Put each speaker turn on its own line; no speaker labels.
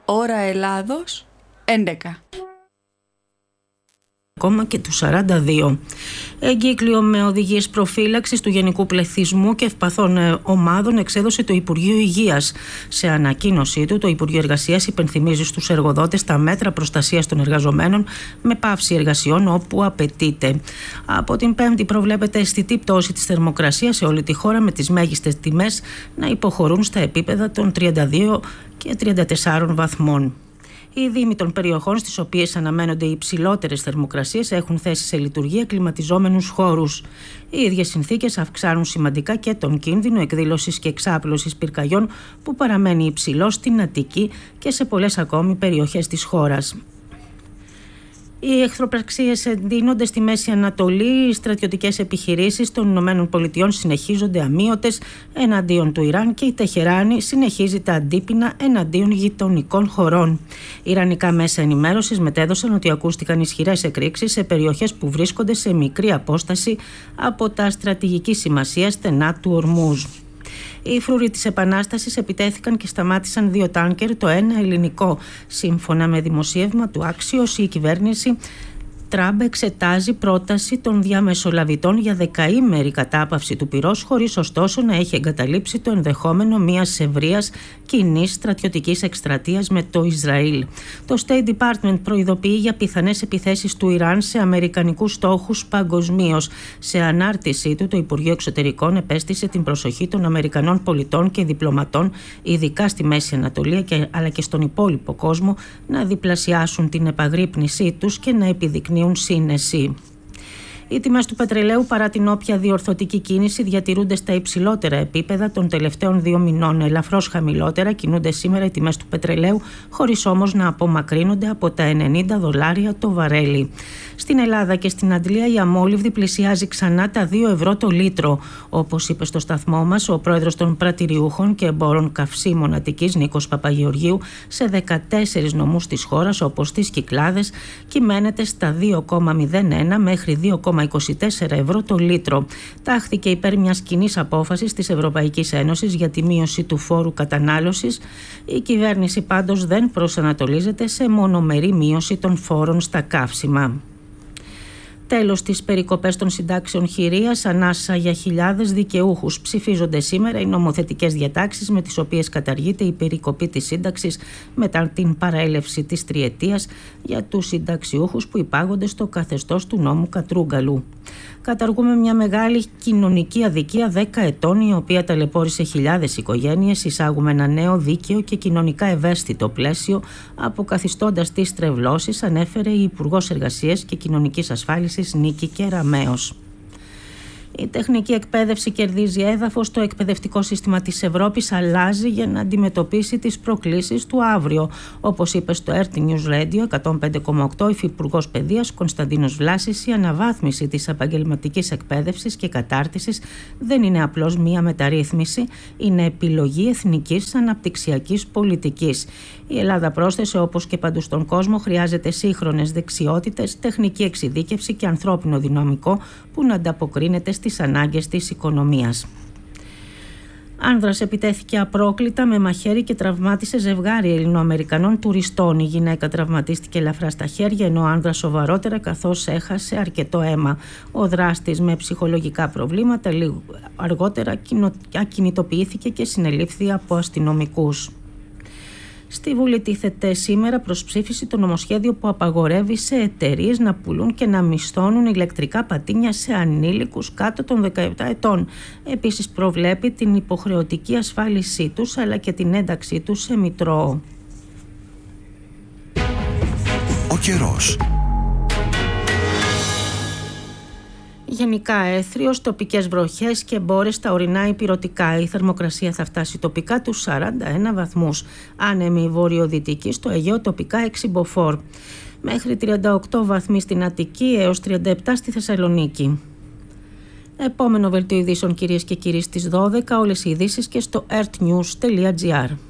ώρα Ελλάδος 11.
Ακόμα και του 42. Εγκύκλιο με οδηγίες προφύλαξης του γενικού πληθυσμού και ευπαθών ομάδων εξέδωσε το Υπουργείο Υγείας. Σε ανακοίνωσή του, το Υπουργείο Εργασίας υπενθυμίζει στους εργοδότες τα μέτρα προστασίας των εργαζομένων με πάυση εργασιών όπου απαιτείται. Από την Πέμπτη προβλέπεται αισθητή πτώση της θερμοκρασίας σε όλη τη χώρα, με τις μέγιστες τιμές να υποχωρούν στα επίπεδα των 32 και 34 βαθμών. Οι δήμοι των περιοχών στις οποίες αναμένονται οι υψηλότερες θερμοκρασίες έχουν θέσει σε λειτουργία κλιματιζόμενους χώρους. Οι ίδιες συνθήκες αυξάνουν σημαντικά και τον κίνδυνο εκδήλωσης και εξάπλωσης πυρκαγιών που παραμένει υψηλός στην Αττική και σε πολλές ακόμη περιοχές της χώρας. Οι εχθροπραξίες εντείνονται στη Μέση Ανατολή. Οι στρατιωτικές επιχειρήσεις των ΗΠΑ συνεχίζονται αμείωτες εναντίον του Ιράν και η Τεχεράνη συνεχίζει τα αντίπεινα εναντίον γειτονικών χωρών. Ιρανικά μέσα ενημέρωσης μετέδωσαν ότι ακούστηκαν ισχυρές εκρήξεις σε περιοχές που βρίσκονται σε μικρή απόσταση από τα στρατηγικής σημασίας στενά του Ορμούζ. Οι φρουροί της Επανάστασης επιτέθηκαν και σταμάτησαν 2 τάνκερ, το ένα ελληνικό. Σύμφωνα με δημοσίευμα του Axios, η κυβέρνηση Τραμπ εξετάζει πρόταση των διαμεσολαβητών για 10ημερη κατάπαυση του πυρός, χωρίς ωστόσο να έχει εγκαταλείψει το ενδεχόμενο μιας ευρείας κοινής στρατιωτικής εκστρατείας με το Ισραήλ. Το State Department προειδοποιεί για πιθανές επιθέσεις του Ιράν σε αμερικανικούς στόχους παγκοσμίως. Σε ανάρτησή του, το Υπουργείο Εξωτερικών επέστησε την προσοχή των Αμερικανών πολιτών και διπλωματών, ειδικά στη Μέση Ανατολή αλλά και στον υπόλοιπο κόσμο, να διπλασιάσουν την επαγρύπνησή τους και να επιδεικνύουν σύνεση. Οι τιμές του πετρελαίου, παρά την όποια διορθωτική κίνηση, διατηρούνται στα υψηλότερα επίπεδα των τελευταίων 2 μηνών. Ελαφρώς χαμηλότερα κινούνται σήμερα οι τιμές του πετρελαίου, χωρίς όμως να απομακρύνονται από τα $90 το βαρέλι. Στην Ελλάδα και στην Αντλία η αμόλυβδη πλησιάζει ξανά τα 2 ευρώ το λίτρο. Όπως είπε στο σταθμό μας ο πρόεδρος των πρατηριούχων και εμπόρων καυσίμων Αττικής, Νίκος Παπαγεωργίου, σε 14 νομούς της χώρας, όπως τις Κυκλάδες, κυμαίνεται στα 2,01 μέχρι 2,24 ευρώ το λίτρο. Τάχθηκε υπέρ μιας κοινής απόφασης της Ευρωπαϊκής Ένωσης για τη μείωση του φόρου κατανάλωσης. Η κυβέρνηση πάντως δεν προσανατολίζεται σε μονομερή μείωση των φόρων στα καύσιμα. Τέλος, τις περικοπές των συντάξεων χειρίας, ανάσα για χιλιάδες δικαιούχους. Ψηφίζονται σήμερα οι νομοθετικές διατάξεις με τις οποίες καταργείται η περικοπή της σύνταξης μετά την παραέλευση της τριετίας για τους συνταξιούχους που υπάγονται στο καθεστώς του νόμου Κατρούγκαλου. Καταργούμε μια μεγάλη κοινωνική αδικία 10 ετών, η οποία ταλαιπώρησε χιλιάδες οικογένειες. Εισάγουμε ένα νέο δίκαιο και κοινωνικά ευαίσθητο πλαίσιο, αποκαθιστώντας τις τρευλώσεις, ανέφερε η Υπουργός Εργασίας και Κοινωνικής Ασφάλισης Νίκη Κεραμέως. Η τεχνική εκπαίδευση κερδίζει έδαφος. Το εκπαιδευτικό σύστημα της Ευρώπης αλλάζει για να αντιμετωπίσει τις προκλήσεις του αύριο. Όπως είπε στο RT News Radio 105,8 ο Υφυπουργός Παιδείας Κωνσταντίνος Βλάσης, η αναβάθμιση της επαγγελματικής εκπαίδευσης και κατάρτισης δεν είναι απλώς μία μεταρρύθμιση, είναι επιλογή εθνικής αναπτυξιακής πολιτικής. Η Ελλάδα, πρόσθεσε, όπως και παντού στον κόσμο, χρειάζεται σύγχρονες δεξιότητες, τεχνική εξειδίκευση και ανθρώπινο δυναμικό που να ανταποκρίνεται στις ανάγκες της οικονομίας. Άνδρας επιτέθηκε απρόκλητα με μαχαίρι και τραυμάτισε ζευγάρι Ελληνοαμερικανών τουριστών. Η γυναίκα τραυματίστηκε ελαφρά στα χέρια, ενώ ο άνδρας σοβαρότερα, καθώς έχασε αρκετό αίμα. Ο δράστης, με ψυχολογικά προβλήματα, λίγο αργότερα ακινητοποιήθηκε και συνελήφθη από αστυνομικούς. Στη Βουλή τίθεται σήμερα προς ψήφιση το νομοσχέδιο που απαγορεύει σε εταιρείες να πουλούν και να μισθώνουν ηλεκτρικά πατίνια σε ανήλικους κάτω των 17 ετών. Επίσης προβλέπει την υποχρεωτική ασφάλισή τους αλλά και την ένταξή τους σε μητρό.
Ο καιρός.
Γενικά έθριος, τοπικές βροχές και μπόρες στα ορεινά υπηρωτικά. Η θερμοκρασία θα φτάσει τοπικά τους 41 βαθμούς. Άνεμη βορειοδυτική, στο Αιγαίο τοπικά 6 μποφόρ. Μέχρι 38 βαθμοί στην Αττική έως 37 στη Θεσσαλονίκη. Επόμενο βελτίο ειδήσεων, κυρίες και κύριοι, στις 12. Όλες οι ειδήσεις και στο earthnews.gr.